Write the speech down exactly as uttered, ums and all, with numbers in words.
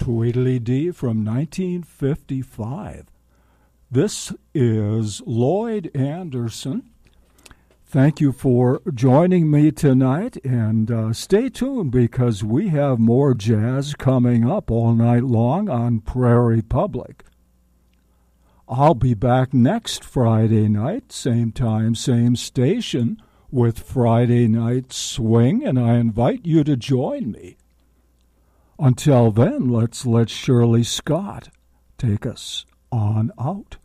Tweedledee from nineteen fifty-five. This is Lloyd Anderson. Thank you for joining me tonight, and uh, stay tuned because we have more jazz coming up all night long on Prairie Public. I'll be back next Friday night, same time, same station, with Friday Night Swing, and I invite you to join me. Until then, let's let Shirley Scott take us on out.